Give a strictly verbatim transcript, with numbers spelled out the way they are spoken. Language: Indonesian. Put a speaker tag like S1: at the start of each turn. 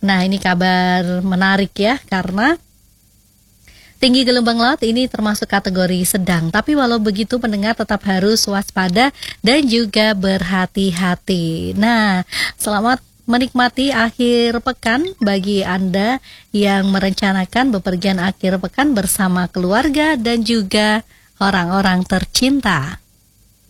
S1: Nah, ini kabar menarik ya, karena tinggi gelombang laut ini termasuk kategori sedang. Tapi walau begitu pendengar tetap harus waspada dan juga berhati-hati. Nah, selamat menikmati akhir pekan bagi Anda yang merencanakan bepergian akhir pekan bersama keluarga dan juga orang-orang tercinta.